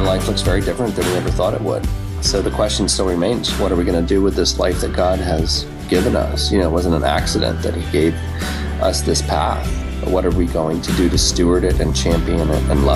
life looks very different than we ever thought it would. So the question still remains, what are we going to do with this life that God has given us? It wasn't an accident that he gave us this path. What are we going to do to steward it and champion it and love